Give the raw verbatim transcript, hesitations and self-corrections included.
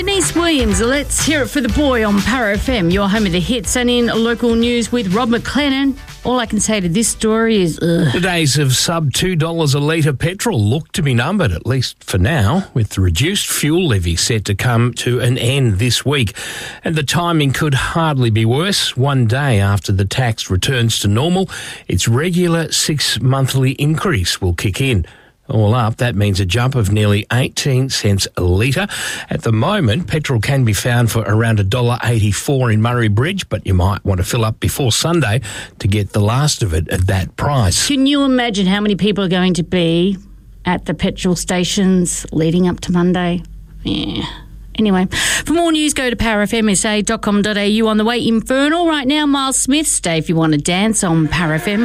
Denise Williams, let's hear it for the boy on Power F M, your home of the hits. And in local news with Rob McLennan, all I can say to this story is ugh. The days of sub two dollars a litre petrol look to be numbered, at least for now, with the reduced fuel levy set to come to an end this week. And the timing could hardly be worse. One day after the tax returns to normal, its regular six-monthly increase will kick in. All up, that means a jump of nearly eighteen cents a litre. At the moment, petrol can be found for around one dollar eighty-four in Murray Bridge, but you might want to fill up before Sunday to get the last of it at that price. Can you imagine how many people are going to be at the petrol stations leading up to Monday? Yeah. Anyway, for more news, go to power f m s a dot com dot a u. On the way, Infernal right now, Miles Smith. Stay if you want to dance on Power F M.